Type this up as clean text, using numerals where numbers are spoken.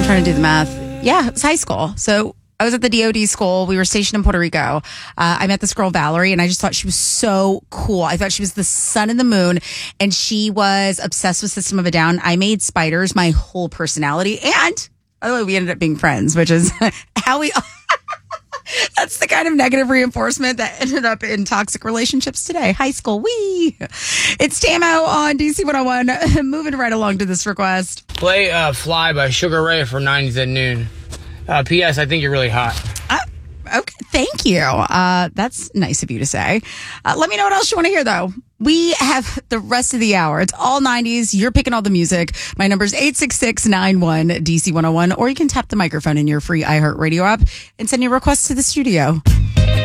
trying to do the math. Yeah, it was high school. So I was at the DoD school. We were stationed in Puerto Rico. I met this girl, Valerie, and I just thought she was so cool. I thought she was the sun and the moon, and she was obsessed with System of a Down. I made spiders my whole personality, and by the way, we ended up being friends, which is how we... That's the kind of negative reinforcement that ended up in toxic relationships today. High school, wee. It's Tamo on DC 101. Moving right along to this request. Play Fly by Sugar Ray for 90s at noon. P.S. I think you're really hot. Okay, thank you. That's nice of you to say. Let me know what else you want to hear, though. We have the rest of the hour. It's all 90s. You're picking all the music. My number is 866-91-DC101, or you can tap the microphone in your free iHeartRadio app and send your requests to the studio.